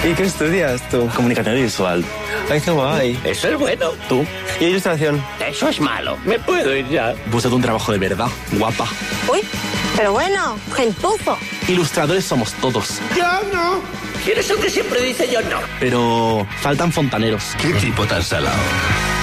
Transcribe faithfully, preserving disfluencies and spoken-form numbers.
¿Y qué estudias tú? Comunicación visual. Ay, qué guay. Eso es bueno. ¿Tú? ¿Y ilustración? Eso es malo. Me puedo ir ya. Búscate un trabajo de verdad, guapa. Uy, pero bueno, gentuzo. Ilustradores somos todos. Yo no. ¿Quién es el que siempre dice yo no? Pero faltan fontaneros. ¿Qué tipo tan salado?